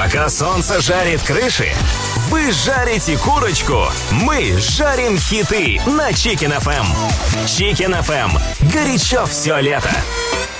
Пока солнце жарит крыши, вы жарите курочку, мы жарим хиты на Chicken FM. Chicken FM. Горячо все лето.